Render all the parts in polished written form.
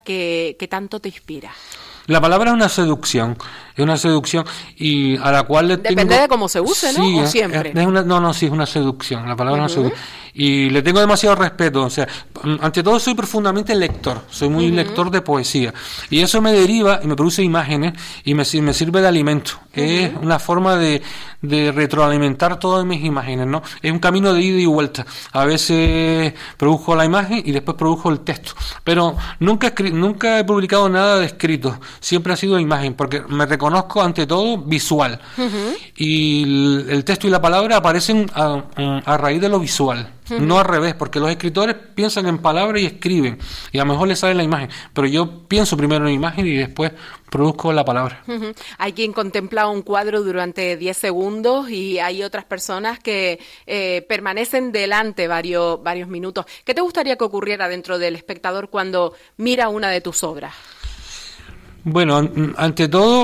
que tanto te inspira? La palabra es una seducción y a la cual le tengo... Depende de cómo se use, ¿no? Sí, ¿O siempre? Sí, es una seducción, la palabra es una seducción. Y le tengo demasiado respeto, o sea, ante todo soy profundamente lector, soy muy lector de poesía. Y eso me deriva y me produce imágenes y me sirve de alimento. Es una forma de retroalimentar todas mis imágenes, ¿no? Es un camino de ida y vuelta. A veces produjo la imagen y después produjo el texto. Pero nunca he publicado nada de escrito, siempre ha sido imagen, porque me reconozco ante todo visual. Y el texto y la palabra aparecen a raíz de lo visual. No al revés, porque los escritores piensan en palabras y escriben, y a lo mejor les sale la imagen, pero yo pienso primero en imagen y después produzco la palabra. Hay quien contempla un cuadro durante 10 segundos y hay otras personas que permanecen delante varios minutos. ¿Qué te gustaría que ocurriera dentro del espectador cuando mira una de tus obras? Bueno, ante todo,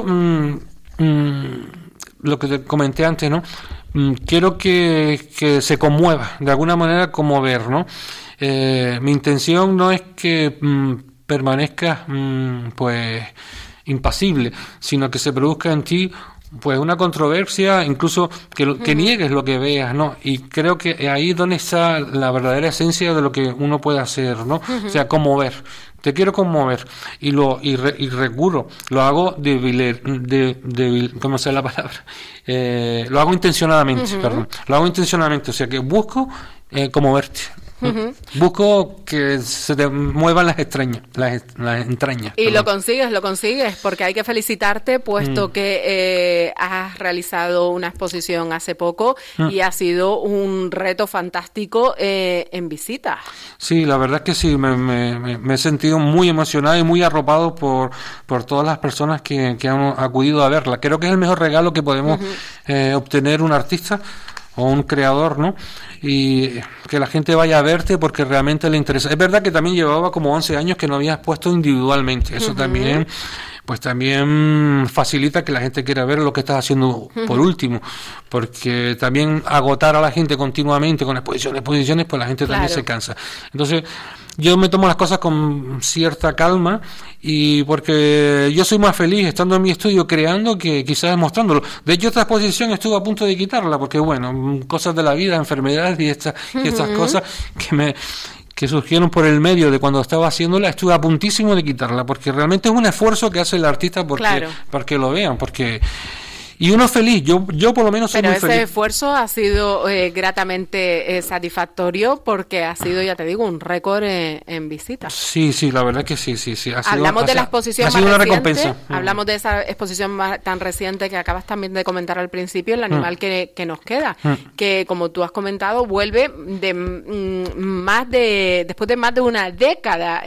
lo que te comenté antes, ¿no? Quiero que se conmueva, de alguna manera conmover, ¿no? Mi intención no es que permanezcas pues impasible, sino que se produzca en ti pues una controversia, incluso que niegues lo que veas, ¿no? Y creo que ahí es donde está la verdadera esencia de lo que uno puede hacer, ¿no? O sea, conmover. Te quiero conmover y recurro, lo hago ¿cómo se la palabra? Lo hago intencionadamente, perdón. Lo hago intencionadamente, o sea que busco conmoverte. Busco que se te muevan las entrañas. Y lo consigues, porque hay que felicitarte, puesto que has realizado una exposición hace poco y ha sido un reto fantástico en visita. Sí, la verdad es que sí, me he sentido muy emocionado y muy arropado por todas las personas que han acudido a verla. Creo que es el mejor regalo que podemos obtener un artista o un creador, ¿no? Y que la gente vaya a verte porque realmente le interesa. Es verdad que también llevaba como 11 años que no había expuesto individualmente. Eso también facilita que la gente quiera ver lo que estás haciendo por último, porque también agotar a la gente continuamente con exposiciones, pues la gente también se cansa. Entonces, yo me tomo las cosas con cierta calma y porque yo soy más feliz estando en mi estudio creando que quizás mostrándolo. De hecho, esta exposición estuve a punto de quitarla porque, bueno, cosas de la vida, enfermedades y estas cosas que surgieron por el medio de cuando estaba haciéndola, estuve a puntísimo de quitarla, porque realmente es un esfuerzo que hace el artista porque lo vean, porque... Y uno feliz, yo por lo menos soy muy feliz. Pero ese esfuerzo ha sido gratamente satisfactorio porque ha sido, ya te digo, un récord en visitas. Sí, la verdad que sí. Hablamos de la exposición más reciente. Recompensa. Hablamos de esa exposición tan reciente que acabas también de comentar al principio, El animal que nos queda, que como tú has comentado, vuelve después de más de una década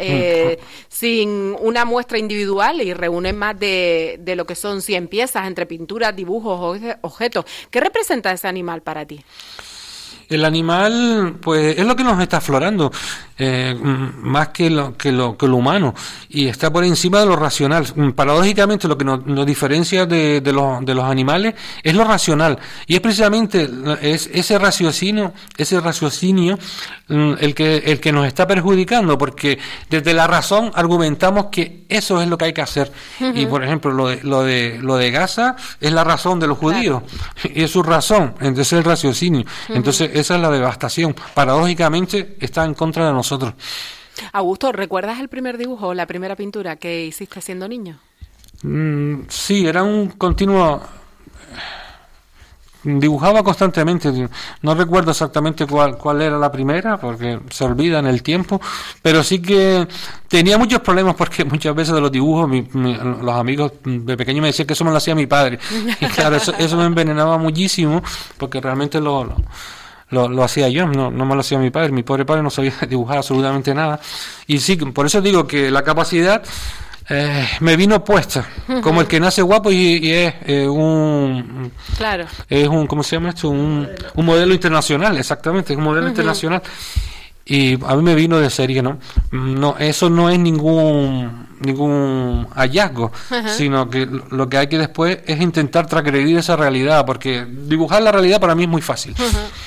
sin una muestra individual y reúne más de lo que son 100 piezas entre pinturas, dibujos, objetos. ¿Qué representa ese animal para ti? El animal, pues, es lo que nos está aflorando, más que lo humano, y está por encima de lo racional. Paradójicamente, lo que nos diferencia de los animales es lo racional, y es precisamente ese raciocinio el que nos está perjudicando, porque desde la razón argumentamos que eso es lo que hay que hacer. Y por ejemplo, lo de Gaza es la razón de los judíos, y es su razón, entonces el raciocinio. Entonces esa es la devastación. Paradójicamente está en contra de nosotros. Augusto, ¿recuerdas el primer dibujo, la primera pintura que hiciste siendo niño? Sí, era un continuo... Dibujaba constantemente, no recuerdo exactamente cuál era la primera, porque se olvida en el tiempo, pero sí que tenía muchos problemas porque muchas veces de los dibujos los amigos de pequeño me decían que eso me lo hacía mi padre, y claro, eso me envenenaba muchísimo, porque realmente lo hacía yo, no me lo hacía mi padre. Mi pobre padre no sabía dibujar absolutamente nada, y sí, por eso digo que la capacidad me vino puesta, como el que nace guapo y es un ¿cómo se llama esto? Un modelo internacional, exactamente, es un modelo internacional, y a mí me vino de serie, ¿no? Eso no es ningún hallazgo, sino que lo que hay que después es intentar transgredir esa realidad, porque dibujar la realidad para mí es muy fácil.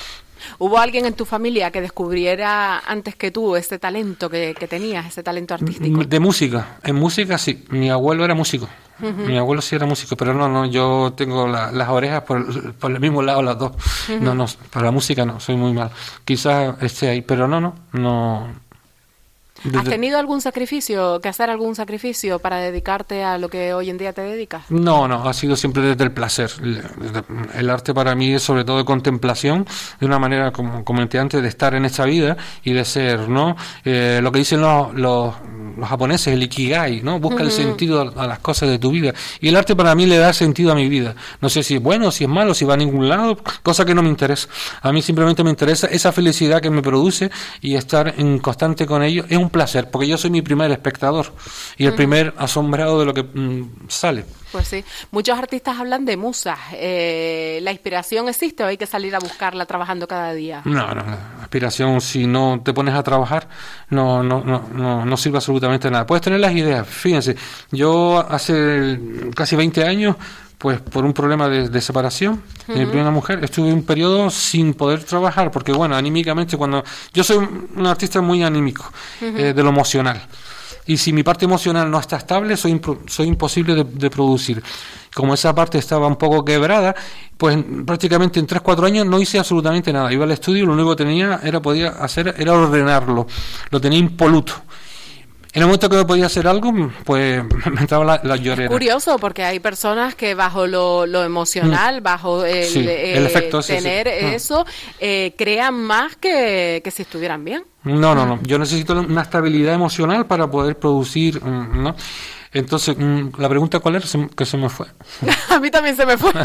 ¿Hubo alguien en tu familia que descubriera antes que tú ese talento que tenías, ese talento artístico? De música, en música sí, mi abuelo era músico. Mi abuelo sí era músico, pero no, yo tengo las orejas por el mismo lado, las dos. No, para la música no, soy muy mal. Quizás esté ahí, pero no. ¿Has tenido algún sacrificio, que hacer algún sacrificio para dedicarte a lo que hoy en día te dedicas? No, ha sido siempre desde el placer. El arte para mí es sobre todo de contemplación, de una manera, como comenté antes, de estar en esta vida y de ser, ¿no? Lo que dicen los japoneses, el ikigai, ¿no? Busca el sentido a las cosas de tu vida. Y el arte para mí le da sentido a mi vida. No sé si es bueno, si es malo, si va a ningún lado, cosa que no me interesa. A mí simplemente me interesa esa felicidad que me produce y estar en constante con ello. Es un placer, porque yo soy mi primer espectador y el primer asombrado de lo que sale. Pues sí, muchos artistas hablan de musas. ¿La inspiración existe o hay que salir a buscarla trabajando cada día? No, la inspiración, si no te pones a trabajar, no sirve absolutamente nada. Puedes tener las ideas. Fíjense, yo hace casi 20 años, pues por un problema de separación de mi primera mujer, estuve un periodo sin poder trabajar, porque bueno, anímicamente, cuando yo soy un artista muy anímico, de lo emocional, y si mi parte emocional no está estable, soy imposible de producir. Como esa parte estaba un poco quebrada, pues prácticamente en 3-4 años no hice absolutamente nada. Iba al estudio y lo único que podía hacer era ordenarlo, lo tenía impoluto. En el momento que me podía hacer algo, pues me entraba la llorera. Es curioso, porque hay personas que bajo lo emocional, bajo el efecto, tener eso, crean más que si estuvieran bien. No. Yo necesito una estabilidad emocional para poder producir, ¿no? Entonces, la pregunta ¿cuál era? Que se me fue. A mí también se me fue.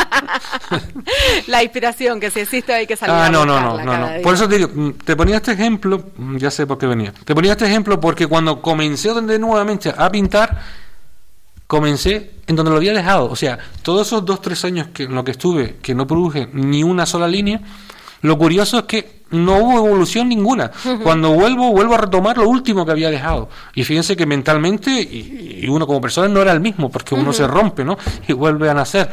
La inspiración, que si existe hay que salir a buscarla cada día. Por eso te digo, te ponía este ejemplo, ya sé por qué venía. Te ponía este ejemplo porque cuando comencé nuevamente a pintar, comencé en donde lo había dejado. O sea, todos esos 2-3 años en lo que estuve, que no produje ni una sola línea, lo curioso es que no hubo evolución ninguna. Cuando vuelvo a retomar lo último que había dejado. Y fíjense que mentalmente, y uno como persona no era el mismo, porque uno se rompe, ¿no? Y vuelve a nacer.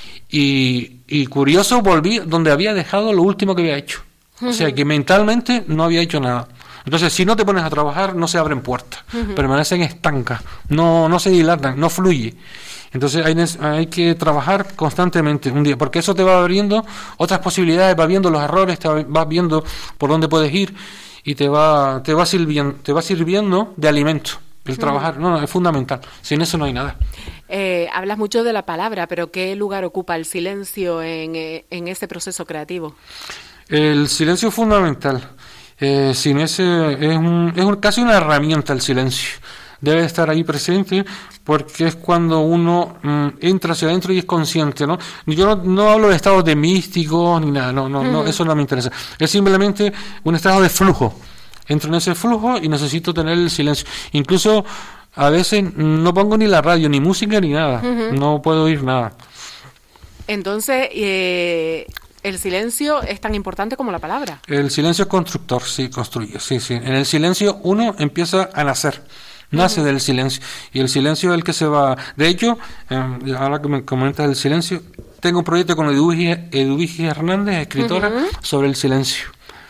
Y curioso, volví donde había dejado lo último que había hecho. O sea, que mentalmente no había hecho nada. Entonces, si no te pones a trabajar, no se abren puertas. Permanecen estancas, no se dilatan, no fluye. Entonces hay que trabajar constantemente un día, porque eso te va abriendo otras posibilidades, vas viendo los errores, vas viendo por dónde puedes ir y te va sirviendo de alimento. El trabajar, es fundamental. Sin eso no hay nada. Hablas mucho de la palabra, pero ¿qué lugar ocupa el silencio en ese proceso creativo? El silencio es fundamental. Sin ese es casi una herramienta el silencio. Debe estar ahí presente porque es cuando uno entra hacia adentro y es consciente, ¿no? Yo no hablo de estados de místicos ni nada, no, eso no me interesa. Es simplemente un estado de flujo. Entro en ese flujo y necesito tener el silencio. Incluso a veces no pongo ni la radio, ni música, ni nada. No puedo oír nada. Entonces, ¿el silencio es tan importante como la palabra? El silencio es constructor, sí, construye, sí. En el silencio uno empieza a nacer. Nace del silencio, y el silencio es el que se va. De hecho, ahora que me comentas el silencio, tengo un proyecto con Eduvigia Hernández, escritora, sobre el silencio.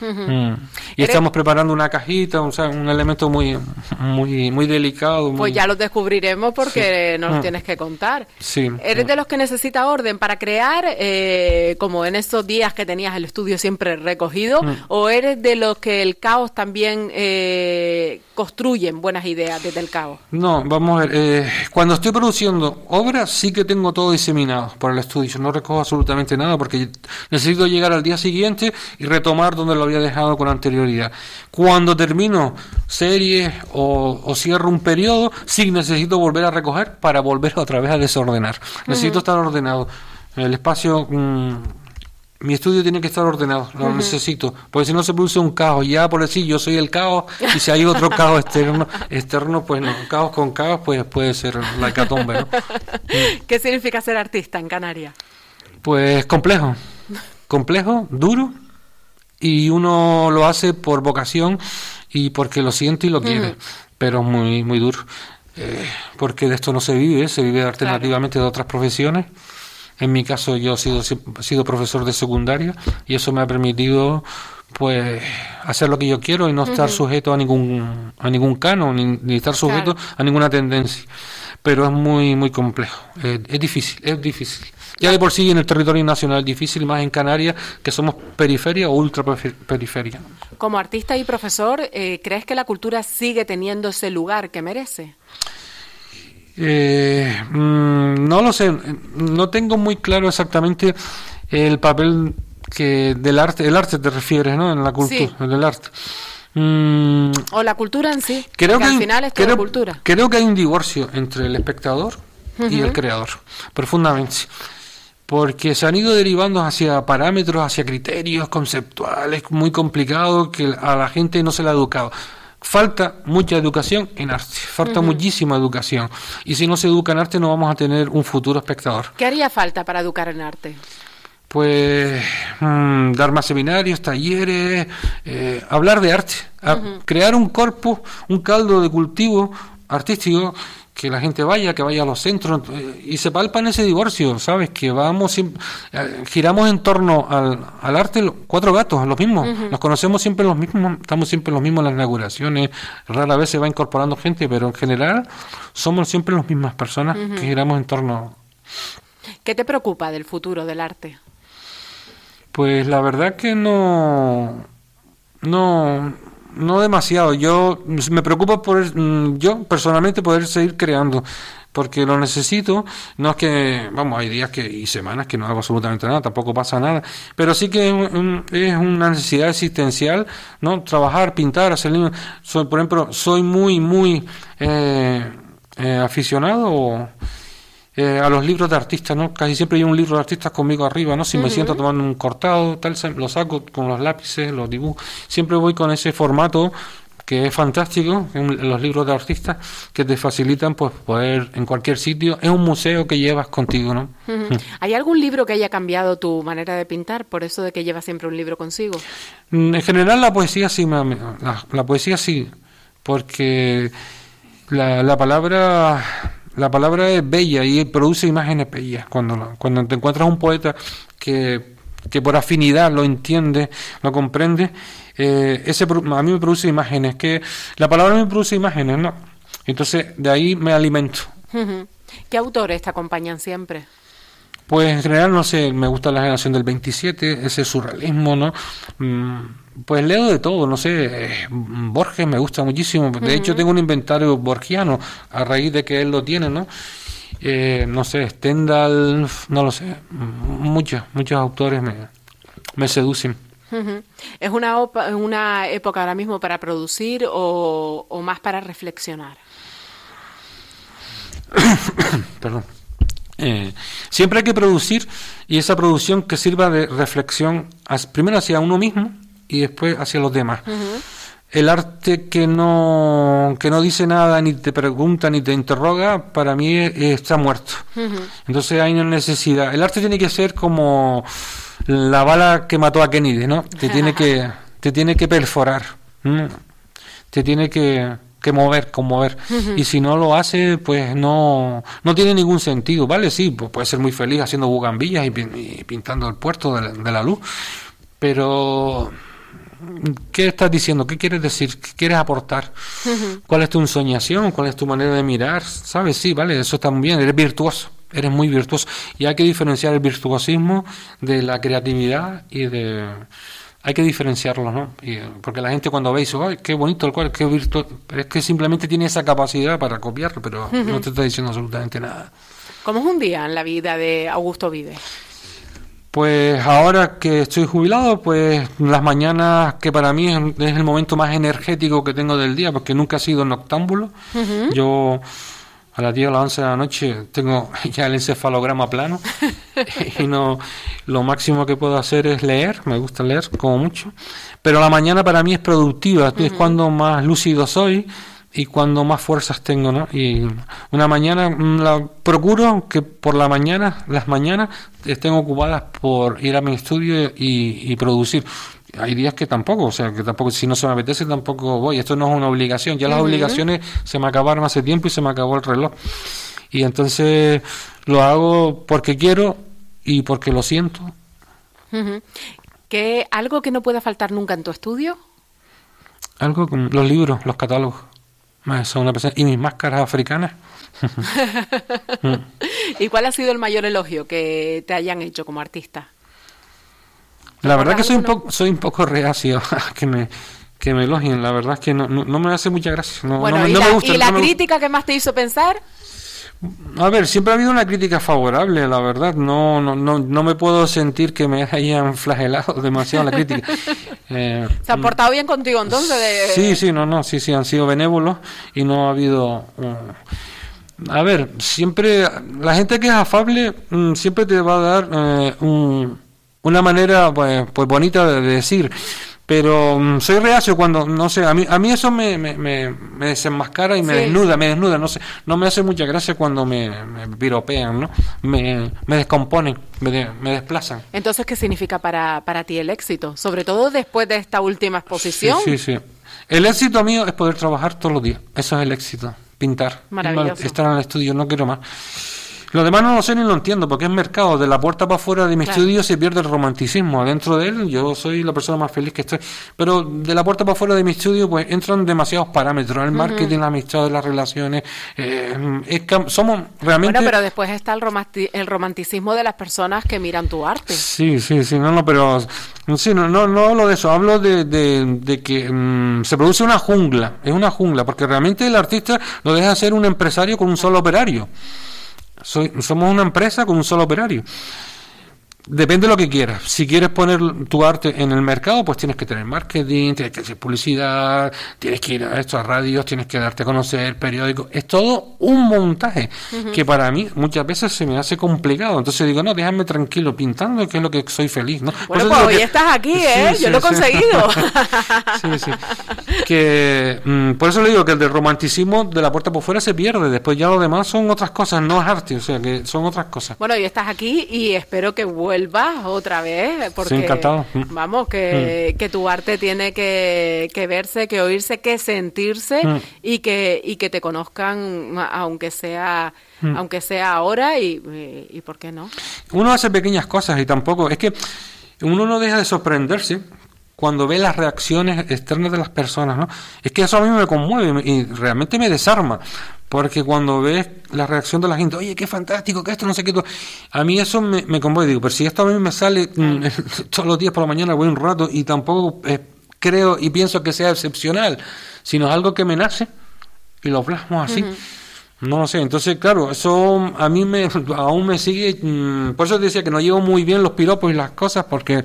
Y estamos preparando una cajita, un elemento muy delicado. Pues ya lo descubriremos porque nos lo tienes que contar. Sí. ¿Eres de los que necesita orden para crear, como en esos días que tenías el estudio siempre recogido, o eres de los que el caos también construyen buenas ideas desde el caos? No, vamos a ver, cuando estoy produciendo obras sí que tengo todo diseminado por el estudio, yo no recojo absolutamente nada porque necesito llegar al día siguiente y retomar donde lo había dejado con anterioridad. Cuando termino series o cierro un periodo, sí necesito volver a recoger para volver otra vez a desordenar. Necesito estar ordenado. El espacio, mi estudio tiene que estar ordenado, lo necesito, porque si no se produce un caos. Ya por decir yo soy el caos, y si hay otro caos externo, pues no, caos con caos, pues puede ser la hecatombe, ¿no? ¿Qué significa ser artista en Canarias? Pues complejo, duro, y uno lo hace por vocación y porque lo siente y lo quiere, pero muy muy duro, porque de esto no se vive alternativamente de otras profesiones. En mi caso yo he sido profesor de secundaria y eso me ha permitido pues hacer lo que yo quiero y no estar sujeto a ningún canon ni estar sujeto a ninguna tendencia. Pero es muy muy complejo, es difícil. Ya de por sí en el territorio nacional es difícil, más en Canarias, que somos periferia o ultra periferia. Como artista y profesor, ¿crees que la cultura sigue teniendo ese lugar que merece? No lo sé, no tengo muy claro exactamente el papel que del arte, el arte te refieres, ¿no? En la cultura, sí. Del arte. O la cultura en sí, creo que al final es toda cultura. Creo que hay un divorcio entre el espectador y el creador, profundamente. Porque se han ido derivando hacia parámetros, hacia criterios conceptuales muy complicados que a la gente no se le ha educado. Falta mucha educación en arte, falta muchísima educación. Y si no se educa en arte no vamos a tener un futuro espectador. ¿Qué haría falta para educar en arte? Pues dar más seminarios, talleres, hablar de arte, crear un corpus, un caldo de cultivo artístico, que la gente vaya, que vaya a los centros y se palpa en ese divorcio, ¿sabes? Que vamos giramos en torno al arte, cuatro gatos, los mismos, nos conocemos siempre los mismos, estamos siempre los mismos en las inauguraciones, rara vez se va incorporando gente, pero en general somos siempre las mismas personas que giramos en torno. ¿Qué te preocupa del futuro del arte? Pues la verdad que no demasiado. Yo me preocupa yo personalmente poder seguir creando, porque lo necesito. No es que, vamos, hay días y semanas que no hago absolutamente nada, tampoco pasa nada, pero sí que es una necesidad existencial, ¿no? Trabajar, pintar, hacer libros. Por ejemplo, soy muy aficionado a los libros de artistas, ¿no? Casi siempre hay un libro de artistas conmigo arriba, ¿no? Si me siento tomando un cortado, tal, lo saco con los lápices, los dibujo. Siempre voy con ese formato que es fantástico, los libros de artistas que te facilitan pues poder en cualquier sitio. Es un museo que llevas contigo, ¿no? ¿Hay algún libro que haya cambiado tu manera de pintar, por eso de que llevas siempre un libro consigo? En general la poesía sí, la poesía sí, porque la palabra es bella y produce imágenes bellas. Cuando te encuentras un poeta que por afinidad lo entiende, lo comprende, a mí me produce imágenes, que la palabra me produce imágenes, ¿no? Entonces de ahí me alimento. ¿Qué autores te acompañan siempre? Pues en general, no sé, me gusta la generación del 27, ese surrealismo, ¿no? Pues leo de todo, no sé, Borges me gusta muchísimo, de hecho tengo un inventario borgiano a raíz de que él lo tiene, ¿no? No sé, Stendhal, no lo sé, muchos autores me seducen. ¿Es una época ahora mismo para producir o más para reflexionar? Perdón. Siempre hay que producir, y esa producción que sirva de reflexión primero hacia uno mismo y después hacia los demás. El arte que no dice nada, ni te pregunta, ni te interroga, para mí está muerto. Entonces hay una necesidad. El arte tiene que ser como la bala que mató a Kennedy, ¿no? Te tiene que perforar, te tiene que conmover. Y si no lo hace, pues no tiene ningún sentido, ¿vale? Sí, pues puede ser muy feliz haciendo bugambillas y pintando el puerto de la luz, pero ¿qué estás diciendo? ¿Qué quieres decir? ¿Qué quieres aportar? ¿Cuál es tu ensoñación? ¿Cuál es tu manera de mirar? ¿Sabes? Sí, vale, eso está muy bien, eres virtuoso, eres muy virtuoso, y hay que diferenciar el virtuosismo de la creatividad hay que diferenciarlo, ¿no? Porque la gente cuando ve dice, ¡ay, qué bonito el cuadro, qué virtuoso! Pero es que simplemente tiene esa capacidad para copiarlo, pero no te está diciendo absolutamente nada. ¿Cómo es un día en la vida de Augusto Vives? Pues ahora que estoy jubilado, pues las mañanas, que para mí es el momento más energético que tengo del día, porque nunca he sido noctámbulo. Yo a las 10 o las 11 de la noche tengo ya el encefalograma plano y lo máximo que puedo hacer es leer, me gusta leer como mucho, pero la mañana para mí es productiva, es cuando más lúcido soy y cuando más fuerzas tengo, ¿no? Y una mañana procuro que por las mañanas estén ocupadas por ir a mi estudio y producir. Hay días que tampoco, si no se me apetece tampoco voy. Esto no es una obligación, ya las obligaciones se me acabaron hace tiempo y se me acabó el reloj. Y entonces lo hago porque quiero y porque lo siento. ¿Algo que no pueda faltar nunca en tu estudio? Algo con los libros, los catálogos. Son una persona, y mis máscaras africanas. ¿Y cuál ha sido el mayor elogio que te hayan hecho como artista? La verdad que soy un poco reacio a que me elogien. La verdad es que no me hace mucha gracia. Me gusta. ¿Y la crítica que más te hizo pensar? A ver, siempre ha habido una crítica favorable, la verdad. No me puedo sentir que me hayan flagelado demasiado la crítica. ¿Se han portado bien contigo entonces? Sí, han sido benévolos y no ha habido... A ver, siempre la gente que es afable siempre te va a dar una manera pues bonita de decir. Pero soy reacio cuando, no sé, a mí eso me desenmascara y me desnuda, no sé, no me hace mucha gracia cuando me piropean, ¿no? Me descomponen, me desplazan. Entonces, ¿qué significa para ti el éxito? Sobre todo después de esta última exposición. Sí. El éxito mío es poder trabajar todos los días, eso es el éxito, pintar. Maravilloso. Estar en el estudio, no quiero más. Lo demás no lo sé ni lo entiendo, porque es mercado. De la puerta para afuera de mi estudio se pierde el romanticismo. Dentro de él yo soy la persona más feliz que estoy. Pero de la puerta para afuera de mi estudio pues entran demasiados parámetros. El marketing, la amistad, las relaciones. Somos realmente... Bueno, pero después está el romanticismo de las personas que miran tu arte. Sí, pero... Sí, no hablo de eso. Hablo de que se produce una jungla. Es una jungla, porque realmente el artista lo deja ser un empresario con un solo operario. Somos una empresa con un solo operario. Depende de lo que quieras. Si quieres poner tu arte en el mercado, pues tienes que tener marketing, tienes que hacer publicidad, tienes que ir a radios, tienes que darte a conocer, periódicos. Es todo un montaje que para mí muchas veces se me hace complicado. Entonces digo, no, déjame tranquilo pintando, que es lo que soy feliz, ¿no? Bueno, pues hoy estás aquí, ¿eh? Yo lo he conseguido. Sí. Por eso le digo que el del romanticismo de la puerta por fuera se pierde. Después ya lo demás son otras cosas, no es arte, o sea, que son otras cosas. Bueno, hoy estás aquí y espero que vuelvas otra vez, porque encantado. Vamos, que tu arte tiene que verse, que oírse, que sentirse y que te conozcan, aunque sea ahora y ¿por qué no? Uno hace pequeñas cosas y tampoco, es que uno no deja de sorprenderse cuando ve las reacciones externas de las personas, ¿no? Es que eso a mí me conmueve y realmente me desarma, porque cuando ves la reacción de la gente, oye, qué fantástico, que esto, no sé qué, a mí eso me conmueve. Digo, pero si esto a mí me sale todos los días por la mañana, voy un rato y tampoco creo y pienso que sea excepcional, sino algo que me nace y lo plasmo así. No lo sé, entonces claro, eso a mí aún me sigue, por eso te decía que no llevo muy bien los piropos y las cosas, porque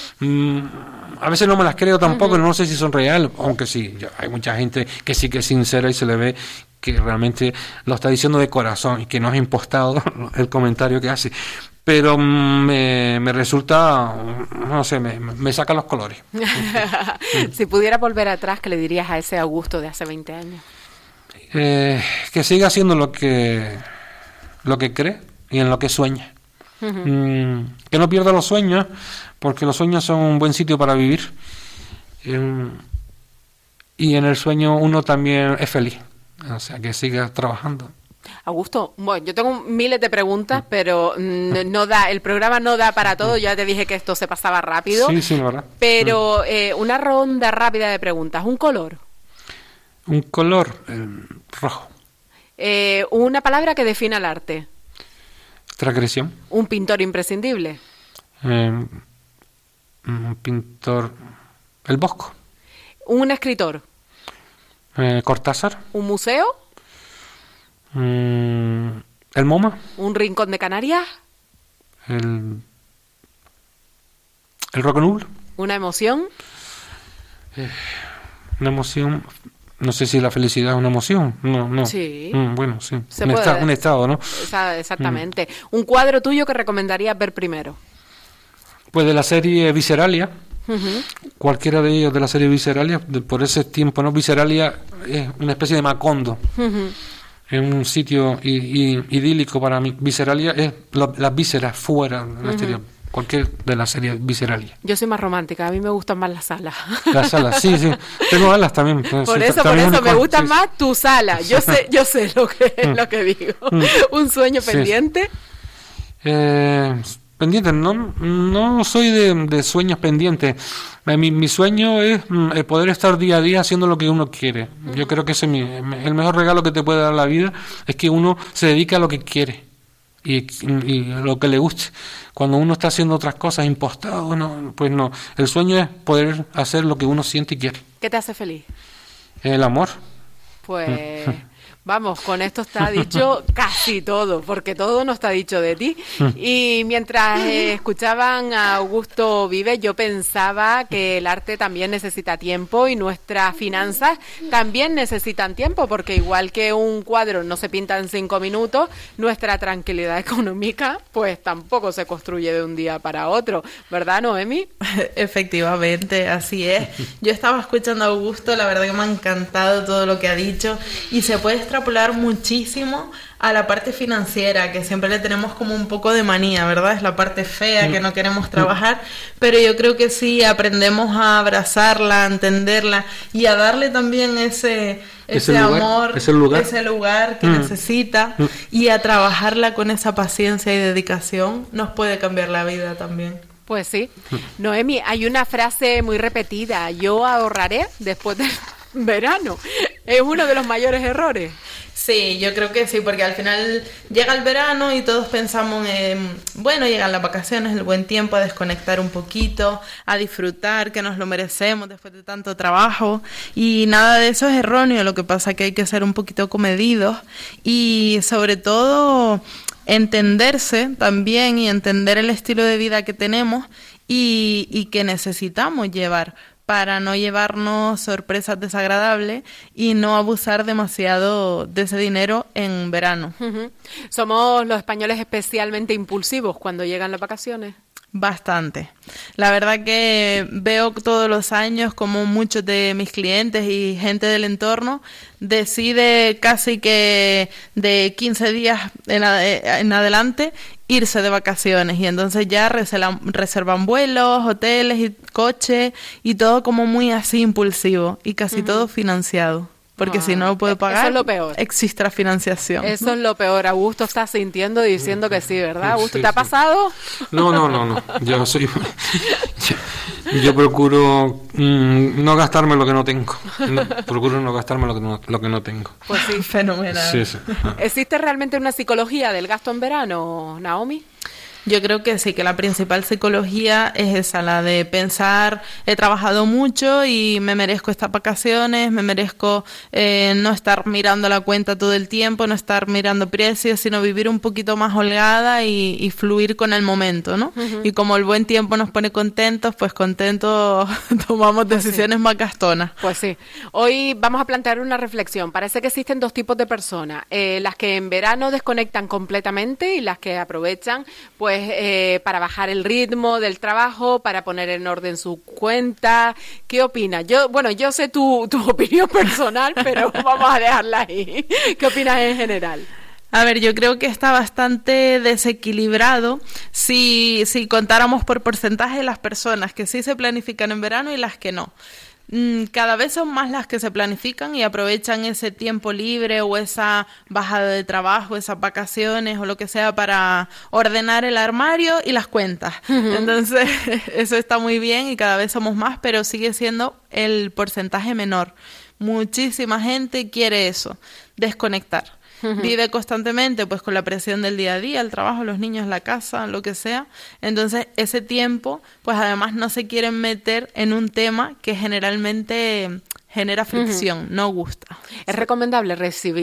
a veces no me las creo tampoco, no sé si son reales, aunque sí, hay mucha gente que sí que es sincera y se le ve que realmente lo está diciendo de corazón y que no es impostado el comentario que hace. Pero me resulta, no sé, me saca los colores. Si pudiera volver atrás, ¿qué le dirías a ese Augusto de hace 20 años? Que siga haciendo lo que cree y en lo que sueña. Que no pierda los sueños, porque los sueños son un buen sitio para vivir. Y en el sueño uno también es feliz. O sea, que siga trabajando. Augusto, bueno, yo tengo miles de preguntas, pero el programa no da para todo. Yo ya te dije que esto se pasaba rápido. Sí, la verdad. Pero una ronda rápida de preguntas. ¿Un color? Un color rojo. Una palabra que defina el arte. Transgresión. Un pintor imprescindible. Un pintor, el Bosco. Un escritor. Cortázar. Un museo. El MoMA. Un rincón de Canarias. El Rock and Roll. Una emoción. Una emoción. No sé si la felicidad es una emoción. No. Sí. Bueno, sí. Un estado, ¿no? Exactamente. Un cuadro tuyo que recomendarías ver primero. Pues de la serie Visceralia. Cualquiera de ellos de la serie Visceralia, por ese tiempo, ¿no? Visceralia es una especie de Macondo. Es un sitio idílico para mí. Visceralia es las vísceras fuera del exterior. Cualquier de la serie Visceralia. Yo soy más romántica, a mí me gustan más las salas. Las salas, sí. Tengo alas también. Por eso me gusta más tu sala. Yo sé lo que digo. Un sueño pendiente. pendientes. No soy de sueños pendientes. Mi sueño es poder estar día a día haciendo lo que uno quiere. Yo creo que ese es el mejor regalo que te puede dar la vida, es que uno se dedique a lo que quiere y lo que le guste. Cuando uno está haciendo otras cosas impostado, pues no. El sueño es poder hacer lo que uno siente y quiere. ¿Qué te hace feliz? El amor. Pues vamos, con esto está dicho casi todo, porque todo no está dicho de ti. Y mientras escuchaban a Augusto Vives, yo pensaba que el arte también necesita tiempo y nuestras finanzas también necesitan tiempo, porque igual que un cuadro no se pinta en 5 minutos, nuestra tranquilidad económica pues tampoco se construye de un día para otro, ¿verdad, Noemi? Efectivamente, así es. Yo estaba escuchando a Augusto, la verdad que me ha encantado todo lo que ha dicho y se puede extrapolar muchísimo a la parte financiera, que siempre le tenemos como un poco de manía, ¿verdad? Es la parte fea que no queremos trabajar, pero yo creo que sí aprendemos a abrazarla, a entenderla y a darle también ese amor, ese lugar que necesita y a trabajarla con esa paciencia y dedicación, nos puede cambiar la vida también. Pues sí. Noemi, hay una frase muy repetida: yo ahorraré después del verano. ¿Es uno de los mayores errores? Sí, yo creo que sí, porque al final llega el verano y todos pensamos en, bueno, llegan las vacaciones, el buen tiempo, a desconectar un poquito, a disfrutar, que nos lo merecemos después de tanto trabajo, y nada de eso es erróneo. Lo que pasa es que hay que ser un poquito comedidos y sobre todo entenderse también y entender el estilo de vida que tenemos y que necesitamos llevar, para no llevarnos sorpresas desagradables y no abusar demasiado de ese dinero en verano. ¿Somos los españoles especialmente impulsivos cuando llegan las vacaciones? Bastante. La verdad que veo todos los años como muchos de mis clientes y gente del entorno decide casi que de 15 días en adelante irse de vacaciones, y entonces ya reservan vuelos, hoteles y coches y todo como muy así impulsivo y casi todo financiado. Porque si no lo puede pagar, eso es lo peor. Existe la financiación. Eso es lo peor. Augusto está sintiendo y diciendo que sí, ¿verdad? Augusto, ¿te ha pasado? No. Yo procuro no gastarme lo que no tengo. Procuro no gastarme lo que no tengo. Pues sí. Fenomenal. Sí. ¿Existe realmente una psicología del gasto en verano, Naomi? Yo creo que sí, que la principal psicología es esa, la de pensar, he trabajado mucho y me merezco estas vacaciones, me merezco no estar mirando la cuenta todo el tiempo, no estar mirando precios, sino vivir un poquito más holgada y fluir con el momento, ¿no? Y como el buen tiempo nos pone contentos, pues contentos tomamos decisiones más gastonas. Pues sí. Hoy vamos a plantear una reflexión. Parece que existen dos tipos de personas, las que en verano desconectan completamente y las que aprovechan, pues, para bajar el ritmo del trabajo, para poner en orden su cuenta. ¿Qué opinas? Yo sé tu opinión personal, pero vamos a dejarla ahí. ¿Qué opinas en general? A ver, yo creo que está bastante desequilibrado si contáramos por porcentaje las personas que sí se planifican en verano y las que no. Cada vez son más las que se planifican y aprovechan ese tiempo libre o esa bajada de trabajo, esas vacaciones o lo que sea para ordenar el armario y las cuentas. Entonces, eso está muy bien y cada vez somos más, pero sigue siendo el porcentaje menor. Muchísima gente quiere eso, desconectar. Vive constantemente pues con la presión del día a día, el trabajo, los niños, la casa, lo que sea. Entonces ese tiempo pues además no se quieren meter en un tema que generalmente genera fricción, no gusta. ¿Es recomendable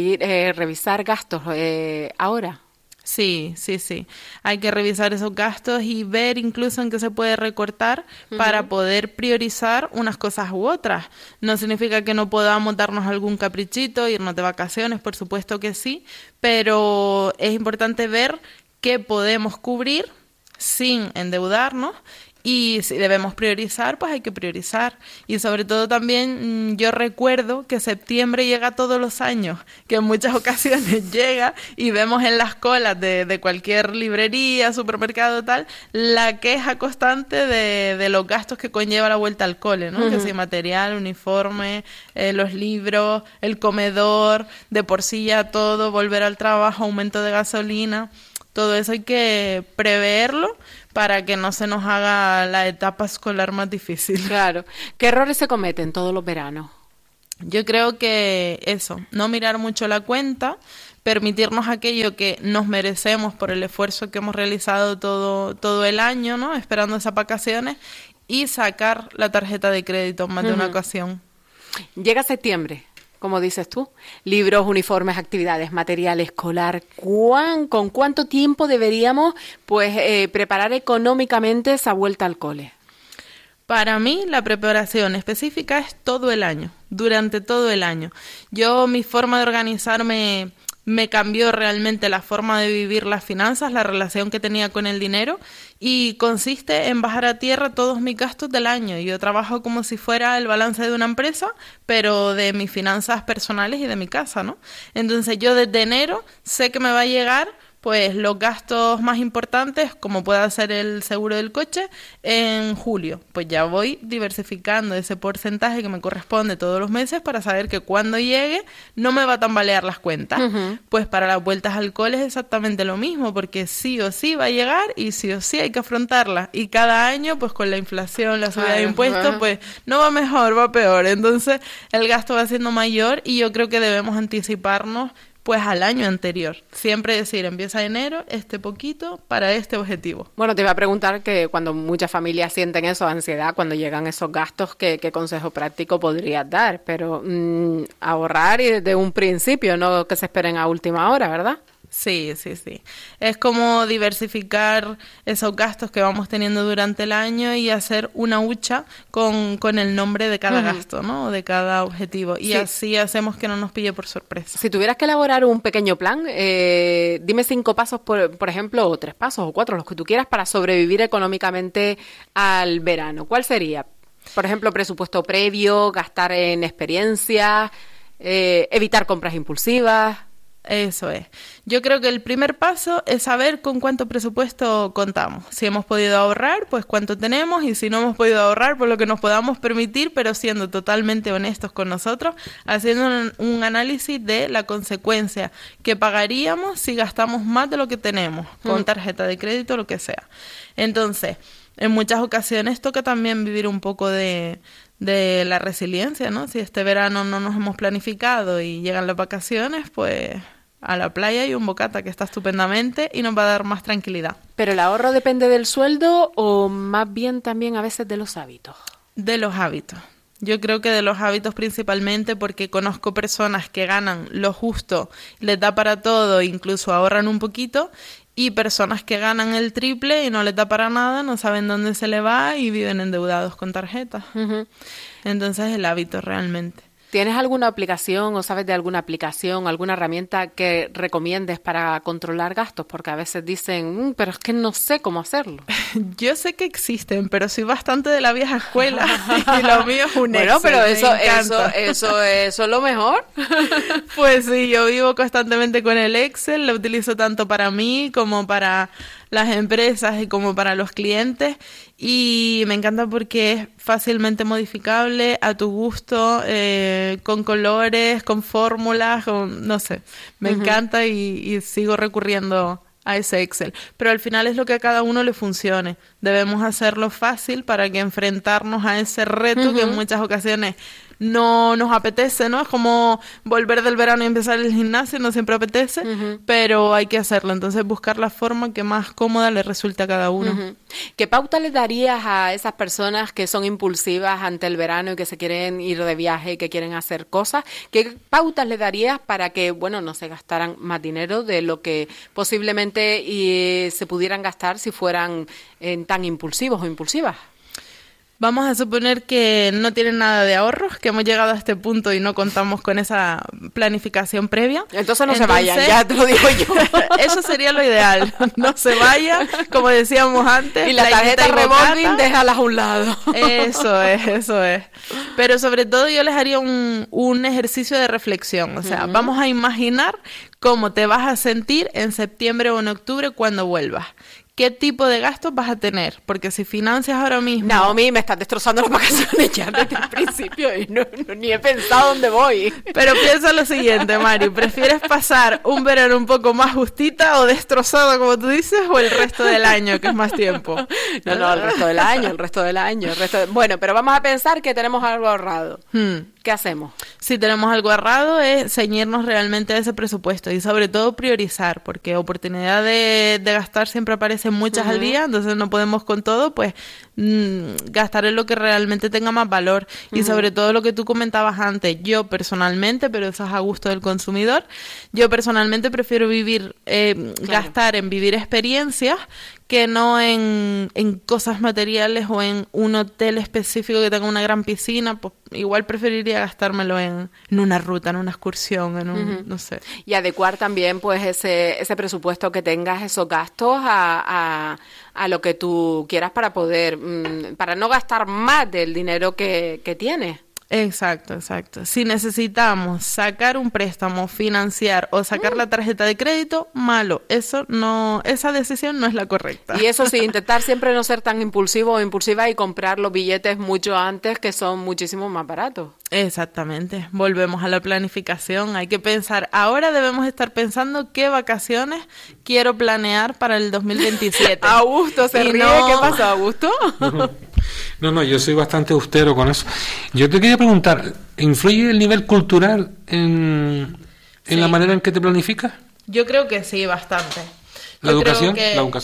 revisar gastos ahora? Sí. Hay que revisar esos gastos y ver incluso en qué se puede recortar para poder priorizar unas cosas u otras. No significa que no podamos darnos algún caprichito, irnos de vacaciones, por supuesto que sí, pero es importante ver qué podemos cubrir sin endeudarnos. Y si debemos priorizar, pues hay que priorizar. Y sobre todo también yo recuerdo que septiembre llega todos los años, que en muchas ocasiones llega y vemos en las colas de cualquier librería, supermercado, tal, la queja constante de los gastos que conlleva la vuelta al cole, ¿no? Que si material, uniforme, los libros, el comedor, de por sí ya todo, volver al trabajo, aumento de gasolina. todo eso hay que preverlo para que no se nos haga la etapa escolar más difícil. Claro. ¿Qué errores se cometen todos los veranos? Yo creo que eso, no mirar mucho la cuenta, permitirnos aquello que nos merecemos por el esfuerzo que hemos realizado todo el año, ¿no? Esperando esas vacaciones, y sacar la tarjeta de crédito en más de una ocasión. Llega septiembre, como dices tú, libros, uniformes, actividades, material escolar. ¿Con cuánto tiempo deberíamos preparar económicamente esa vuelta al cole? Para mí, la preparación específica es todo el año, durante todo el año. Mi forma de organizarme me cambió realmente la forma de vivir las finanzas, la relación que tenía con el dinero, y consiste en bajar a tierra todos mis gastos del año. Yo trabajo como si fuera el balance de una empresa, pero de mis finanzas personales y de mi casa, ¿no? Entonces yo desde enero sé que me va a llegar pues los gastos más importantes, como pueda ser el seguro del coche, en julio. Pues ya voy diversificando ese porcentaje que me corresponde todos los meses para saber que cuando llegue no me va a tambalear las cuentas. Pues para las vueltas al cole es exactamente lo mismo, porque sí o sí va a llegar y sí o sí hay que afrontarla. Y cada año, pues con la inflación, la subida de impuestos, pues no va mejor, va peor. Entonces el gasto va siendo mayor y yo creo que debemos anticiparnos pues al año anterior. Siempre decir, empieza enero, poquito para este objetivo. Bueno, te iba a preguntar que cuando muchas familias sienten eso, ansiedad, cuando llegan esos gastos, ¿qué consejo práctico podrías dar? Pero ahorrar y desde un principio, no que se esperen a última hora, ¿verdad? Sí. Es como diversificar esos gastos que vamos teniendo durante el año y hacer una hucha con el nombre de cada gasto, ¿no? De cada objetivo. Y así hacemos que no nos pille por sorpresa. Si tuvieras que elaborar un pequeño plan, dime 5 pasos, por ejemplo, o 3 pasos, o 4, los que tú quieras, para sobrevivir económicamente al verano. ¿Cuál sería? Por ejemplo, presupuesto previo, gastar en experiencias, evitar compras impulsivas. Eso es. Yo creo que el primer paso es saber con cuánto presupuesto contamos. Si hemos podido ahorrar, pues cuánto tenemos, y si no hemos podido ahorrar, pues lo que nos podamos permitir, pero siendo totalmente honestos con nosotros, haciendo un análisis de la consecuencia que pagaríamos si gastamos más de lo que tenemos, con tarjeta de crédito o lo que sea. Entonces, en muchas ocasiones toca también vivir un poco de la resiliencia, ¿no? Si este verano no nos hemos planificado y llegan las vacaciones, pues a la playa y un bocata que está estupendamente y nos va a dar más tranquilidad. ¿Pero el ahorro depende del sueldo o más bien también a veces de los hábitos? De los hábitos. Yo creo que de los hábitos principalmente, porque conozco personas que ganan lo justo, les da para todo, incluso ahorran un poquito, y personas que ganan el triple y no les da para nada, no saben dónde se le va y viven endeudados con tarjetas. Entonces el hábito realmente. ¿Tienes alguna aplicación o sabes de alguna aplicación, alguna herramienta que recomiendes para controlar gastos? Porque a veces dicen, pero es que no sé cómo hacerlo. Yo sé que existen, pero soy bastante de la vieja escuela y lo mío es un Excel. Bueno, pero eso es lo mejor. Pues sí, yo vivo constantemente con el Excel, lo utilizo tanto para mí como para las empresas y como para los clientes, y me encanta porque es fácilmente modificable a tu gusto, con colores, con fórmulas, no sé, me encanta y sigo recurriendo a ese Excel, pero al final es lo que a cada uno le funcione. Debemos hacerlo fácil para que enfrentarnos a ese reto que en muchas ocasiones no nos apetece, ¿no? Es como volver del verano y empezar el gimnasio, no siempre apetece, pero hay que hacerlo. Entonces buscar la forma que más cómoda le resulte a cada uno. ¿Qué pauta le darías a esas personas que son impulsivas ante el verano y que se quieren ir de viaje y que quieren hacer cosas? ¿Qué pautas le darías para que, bueno, no se gastaran más dinero de lo que posiblemente se pudieran gastar si fueran tan impulsivos o impulsivas? Vamos a suponer que no tienen nada de ahorros, que hemos llegado a este punto y no contamos con esa planificación previa. Entonces no se vayan, ya te lo digo yo. Eso sería lo ideal, no se vayan, como decíamos antes. Y la tarjeta revolving, déjalas a un lado. Eso es. Pero sobre todo yo les haría un ejercicio de reflexión, o sea, vamos a imaginar cómo te vas a sentir en septiembre o en octubre cuando vuelvas. qué tipo de gastos vas a tener, porque si financias ahora mismo... Naomi, me estás destrozando las vacaciones ya desde el principio y no, ni he pensado dónde voy. Pero piensa lo siguiente, Mari, ¿prefieres pasar un verano un poco más justita o destrozado, como tú dices, o el resto del año, que es más tiempo? No, el resto del año. Bueno, pero vamos a pensar que tenemos algo ahorrado. ¿Qué hacemos? Si tenemos algo ahorrado es ceñirnos realmente a ese presupuesto y sobre todo priorizar, porque oportunidad de gastar siempre aparecen muchas al día, entonces no podemos con todo, pues gastar en lo que realmente tenga más valor. Y sobre todo lo que tú comentabas antes, yo personalmente, pero eso es a gusto del consumidor, yo personalmente prefiero gastar en vivir experiencias que no en cosas materiales o en un hotel específico que tenga una gran piscina. Pues igual preferiría gastármelo en una ruta, en una excursión, en un, no sé. Y adecuar también pues ese presupuesto que tengas, esos gastos a lo que tú quieras para poder, para no gastar más del dinero que tienes. Exacto. Si necesitamos sacar un préstamo, financiar o sacar la tarjeta de crédito, malo. Esa decisión no es la correcta. Y eso sí, intentar siempre no ser tan impulsivo o impulsiva y comprar los billetes mucho antes, que son muchísimo más baratos. Exactamente. Volvemos a la planificación. Hay que pensar, ahora debemos estar pensando qué vacaciones quiero planear para el 2027. Augusto se ríe. ¿Qué pasó, Augusto? No, yo soy bastante austero con eso. Yo te quería preguntar, ¿influye el nivel cultural en la manera en que te planificas? Yo creo que sí, bastante. La educación,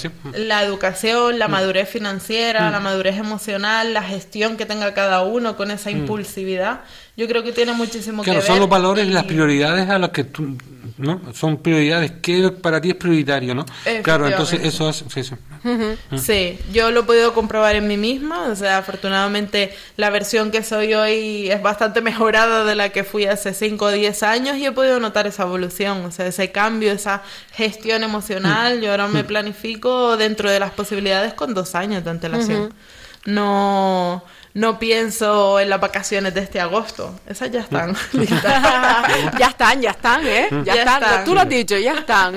la madurez financiera, la madurez emocional, la gestión que tenga cada uno con esa impulsividad, yo creo que tiene muchísimo que ver. Claro, son los valores y las prioridades a las que tú, ¿no? Son prioridades, que para ti es prioritario, ¿no? Claro, entonces eso es... Sí. Sí, yo lo he podido comprobar en mí misma, o sea, afortunadamente la versión que soy hoy es bastante mejorada de la que fui hace 5 o 10 años y he podido notar esa evolución, o sea, ese cambio, esa gestión emocional. Yo ahora me planifico dentro de las posibilidades con 2 años de antelación. No pienso en las vacaciones de este agosto. Esas ya están listas. Ya están, ¿eh? Ya están. Tú lo has dicho, ya están.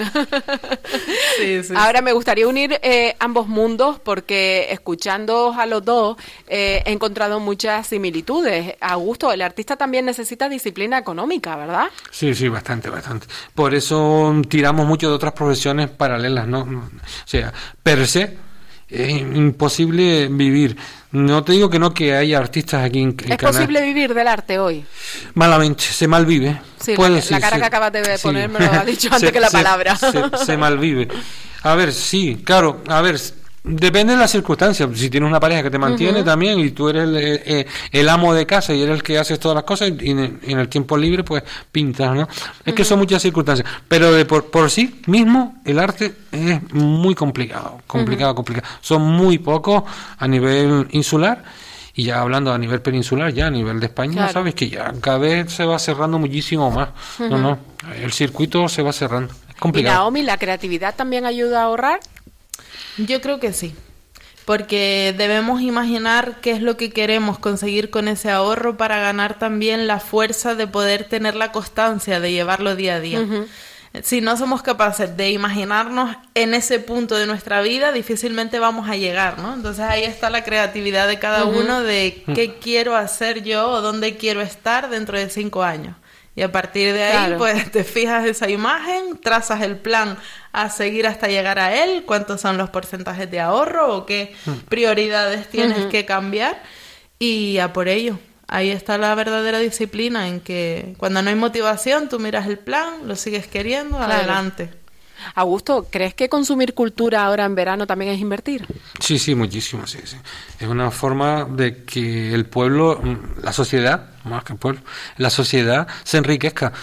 Sí. Ahora me gustaría unir ambos mundos porque escuchando a los dos he encontrado muchas similitudes. Augusto, el artista también necesita disciplina económica, ¿verdad? Sí, bastante. Por eso tiramos mucho de otras profesiones paralelas, ¿no? O sea, per se es imposible vivir. No te digo que haya artistas aquí en ¿Es posible vivir del arte hoy? Malamente, se malvive. Sí, la cara que acabas de poner me lo ha dicho antes que la palabra. Se malvive. A ver, sí, claro, depende de las circunstancias. Si tienes una pareja que te mantiene también y tú eres el amo de casa y eres el que haces todas las cosas y en el tiempo libre pues pintas, ¿no? Es que son muchas circunstancias. Pero por sí mismo el arte es muy complicado. Son muy pocos a nivel insular y ya hablando a nivel peninsular, ya a nivel de España, claro. Sabes que ya cada vez se va cerrando muchísimo más. No, el circuito se va cerrando. Es complicado. ¿Y Naomi, la creatividad también ayuda a ahorrar? Yo creo que sí, porque debemos imaginar qué es lo que queremos conseguir con ese ahorro para ganar también la fuerza de poder tener la constancia de llevarlo día a día. Si no somos capaces de imaginarnos en ese punto de nuestra vida, difícilmente vamos a llegar, ¿no? Entonces ahí está la creatividad de cada uno de qué quiero hacer yo o dónde quiero estar dentro de 5 años. Y a partir de ahí, claro, pues te fijas esa imagen, trazas el plan a seguir hasta llegar a él, cuántos son los porcentajes de ahorro o qué prioridades tienes que cambiar y a por ello. Ahí está la verdadera disciplina, en que cuando no hay motivación, tú miras el plan, lo sigues queriendo, claro, adelante. Augusto, ¿crees que consumir cultura ahora en verano también es invertir? Sí, muchísimo, sí. Es una forma de que el pueblo, la sociedad, más que el pueblo, la sociedad se enriquezca.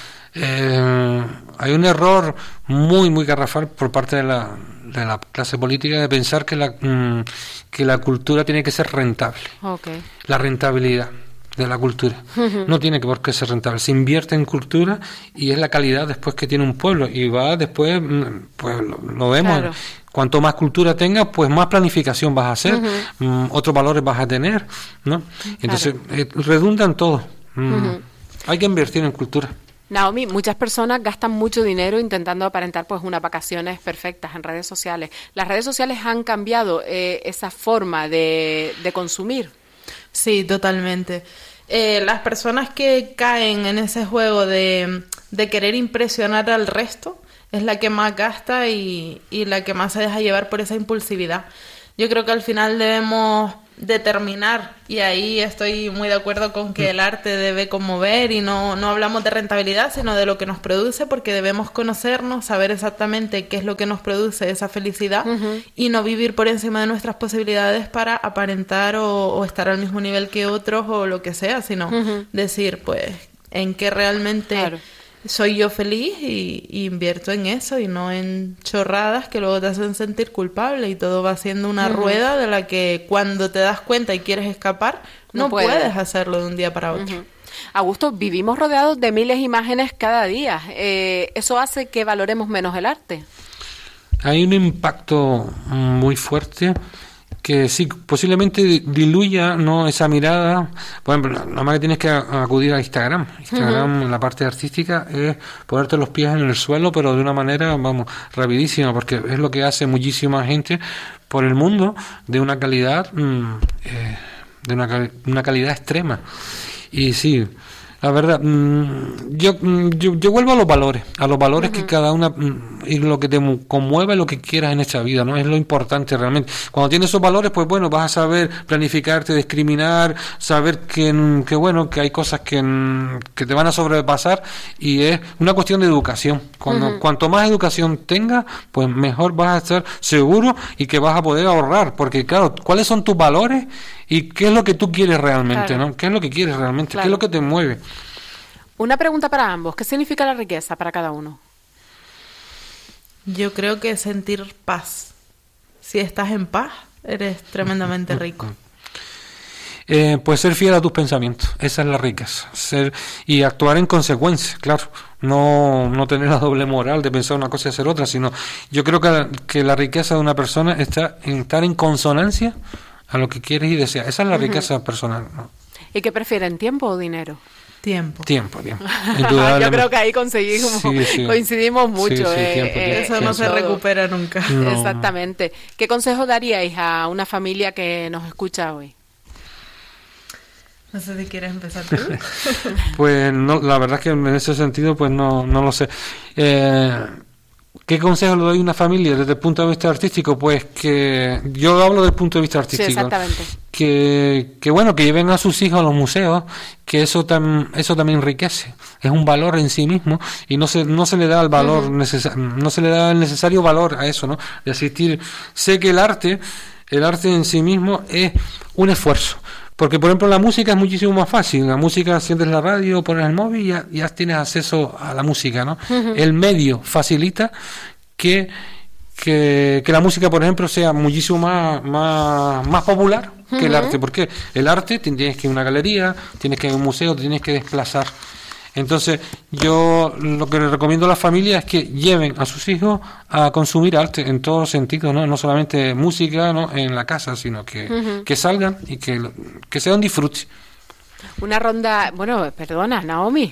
Hay un error muy garrafal por parte de la clase política de pensar que la cultura tiene que ser rentable. Okay. La rentabilidad de la cultura no tiene por qué ser rentable, se invierte en cultura y es la calidad después que tiene un pueblo y va después, pues lo vemos, claro. Cuanto más cultura tengas, pues más planificación vas a hacer, otros valores vas a tener, ¿no? Entonces redundan todo. Hay que invertir en cultura. Naomi, muchas personas gastan mucho dinero intentando aparentar pues unas vacaciones perfectas en redes sociales. ¿Las redes sociales han cambiado esa forma de consumir? Sí, totalmente. Las personas que caen en ese juego de querer impresionar al resto es la que más gasta y la que más se deja llevar por esa impulsividad. Yo creo que al final debemos determinar, y ahí estoy muy de acuerdo con que el arte debe conmover, y no hablamos de rentabilidad, sino de lo que nos produce, porque debemos conocernos, saber exactamente qué es lo que nos produce esa felicidad, y no vivir por encima de nuestras posibilidades para aparentar o estar al mismo nivel que otros o lo que sea, sino decir, pues, en qué realmente soy yo feliz y invierto en eso y no en chorradas que luego te hacen sentir culpable, y todo va siendo una rueda de la que cuando te das cuenta y quieres escapar, no puedes hacerlo de un día para otro. Augusto, vivimos rodeados de miles de imágenes cada día. ¿Eso hace que valoremos menos el arte? Hay un impacto muy fuerte que sí, posiblemente diluya, ¿no?, esa mirada. Por ejemplo, nada más que tienes que acudir a Instagram. Instagram, en la parte artística, es ponerte los pies en el suelo, pero de una manera, vamos, rapidísima, porque es lo que hace muchísima gente por el mundo, de una calidad, de una calidad extrema. Y sí, la verdad, yo vuelvo a los valores que cada una, y lo que te conmueve, lo que quieras en esta vida, ¿no? Es lo importante realmente. Cuando tienes esos valores, pues bueno, vas a saber planificarte, discriminar, saber que bueno, que hay cosas que te van a sobrepasar, y es una cuestión de educación. Cuanto más educación tengas, pues mejor vas a estar seguro y que vas a poder ahorrar, porque claro, ¿cuáles son tus valores? ¿Y qué es lo que tú quieres realmente, ¿no? ¿Qué es lo que quieres realmente? ¿Qué es lo que te mueve? Una pregunta para ambos. ¿Qué significa la riqueza para cada uno? Yo creo que sentir paz. Si estás en paz, eres tremendamente rico. Pues ser fiel a tus pensamientos. Esa es la riqueza. Y actuar en consecuencia, claro. No tener la doble moral de pensar una cosa y hacer otra, sino yo creo que la riqueza de una persona está en estar en consonancia a lo que quieres y deseas. Esa es la riqueza personal, ¿no? ¿Y qué prefieren, tiempo o dinero? Tiempo. Yo creo que ahí coincidimos mucho. Eso no se recupera nunca. No. Exactamente. ¿Qué consejo daríais a una familia que nos escucha hoy? No sé si quieres empezar tú. Pues no, la verdad es que en ese sentido pues no lo sé. ¿Qué consejo le doy a una familia desde el punto de vista artístico? Pues que yo hablo del punto de vista artístico. Sí, exactamente. Que bueno, que lleven a sus hijos a los museos, que eso también enriquece. Es un valor en sí mismo, y no se le da el valor no se le da el necesario valor a eso, ¿no? De asistir. Sé que el arte en sí mismo es un esfuerzo. Porque, por ejemplo, la música es muchísimo más fácil. La música, sientes la radio, pones el móvil y ya tienes acceso a la música, ¿no? El medio facilita que la música, por ejemplo, sea muchísimo más popular que el arte. Porque el arte tienes que ir a una galería, tienes que ir a un museo, te tienes que desplazar. Entonces, yo lo que le recomiendo a las familias es que lleven a sus hijos a consumir arte en todos sentidos, ¿no? No solamente música, ¿no?, en la casa, sino que salgan y que sea un disfrute. Una ronda, bueno, perdona, Naomi.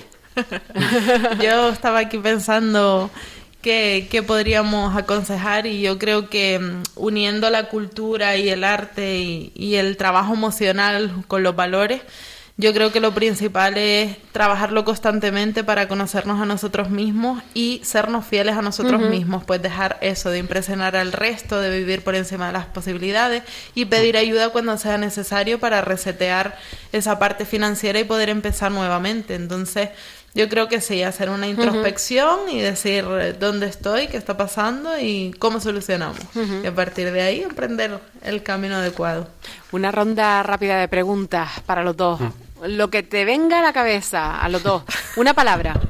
Yo estaba aquí pensando qué podríamos aconsejar, y yo creo que uniendo la cultura y el arte y el trabajo emocional con los valores, yo creo que lo principal es trabajarlo constantemente para conocernos a nosotros mismos y sernos fieles a nosotros mismos, pues dejar eso de impresionar al resto, de vivir por encima de las posibilidades y pedir ayuda cuando sea necesario para resetear esa parte financiera y poder empezar nuevamente. Entonces, yo creo que sí, hacer una introspección y decir dónde estoy, qué está pasando y cómo solucionamos. Y a partir de ahí emprender el camino adecuado. Una ronda rápida de preguntas para los dos. Lo que te venga a la cabeza a los dos. Una palabra.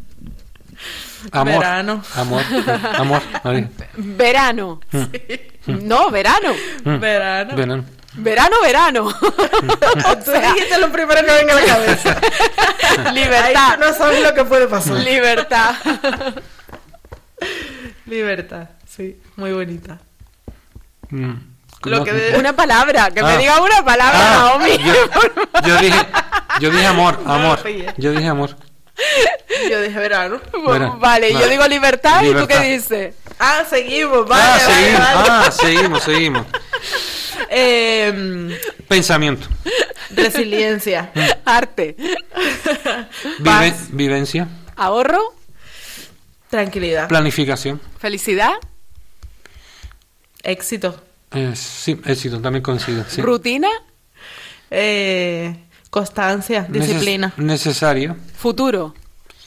Amor. Verano. Amor. Verano. No, verano. Verano. Verano. Tú dijiste lo primero que venga a la cabeza. Libertad. Ahí tú no sabes lo que puede pasar. Libertad, sí, muy bonita. Una palabra, que me diga una palabra, Naomi. Yo dije amor. Yo dije amor. Yo dije verano. Vale, yo digo libertad, ¿y tú qué dices? Seguimos, vale. Seguimos. Pensamiento. Resiliencia. Arte. Vivencia. Ahorro. Tranquilidad. Planificación. Felicidad. Éxito. Sí, éxito, también coincido. Sí. Rutina. Constancia. Disciplina. Necesario. Futuro.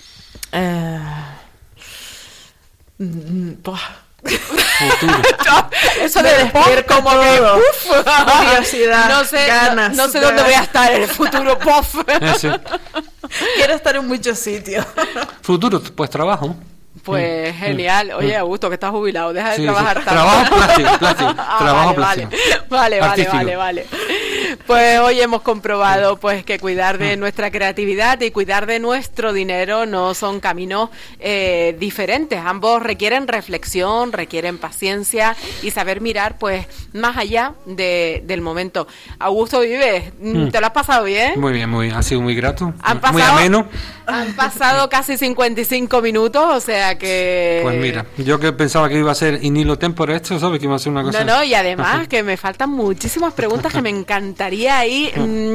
Futuro. Eso de después como que curiosidad, no sé, ganas, no sé dónde voy a estar en el futuro. Sí. Quiero estar en muchos sitios. Futuro, pues trabajo. Pues genial. Oye, Augusto, que estás jubilado, deja de trabajar tanto. Trabajo plástico. Trabajo plástico. Vale. Pues hoy hemos comprobado pues que cuidar de nuestra creatividad y cuidar de nuestro dinero no son caminos diferentes. Ambos requieren reflexión, requieren paciencia y saber mirar pues más allá del momento. Augusto Vives, ¿te lo has pasado bien? Muy bien. Ha sido muy grato. Muy ameno. Han pasado casi 55 minutos, o sea que... Pues mira, yo que pensaba que iba a ser in illo tempore esto, ¿sabes? Que iba a ser una cosa... No, y además que me faltan muchísimas preguntas que me encantaría ahí...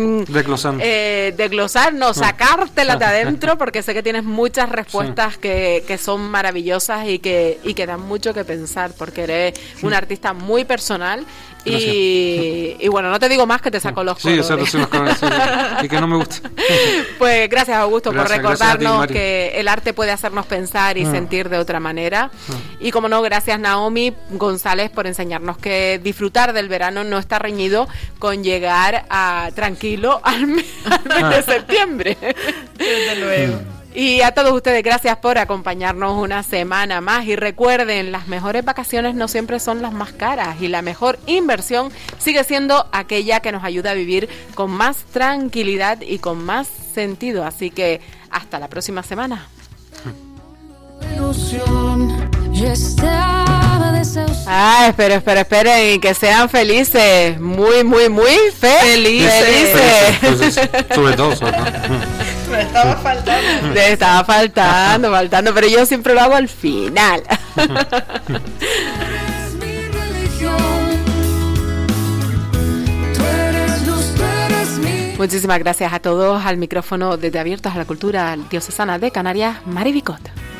sacártelas de adentro, porque sé que tienes muchas respuestas que son maravillosas y que dan mucho que pensar, porque eres un artista muy personal. Y bueno, no te digo más que te saco los colores. Sí, los colores, y que no me gusta. Pues gracias, Augusto, por recordarnos que el arte puede hacernos pensar y sentir de otra manera. Y como no, gracias, Naomi González, por enseñarnos que disfrutar del verano no está reñido con llegar tranquilo al mes de septiembre. Desde luego. Y a todos ustedes, gracias por acompañarnos una semana más. Y recuerden, las mejores vacaciones no siempre son las más caras, y la mejor inversión sigue siendo aquella que nos ayuda a vivir con más tranquilidad y con más sentido. Así que hasta la próxima semana. Esperen, y que sean felices, muy felices. Sobre todo. Me estaba faltando, pero yo siempre lo hago al final. Muchísimas gracias a todos. Al micrófono desde Abiertos a la Cultura Diocesana de Canarias, Mari Bicot.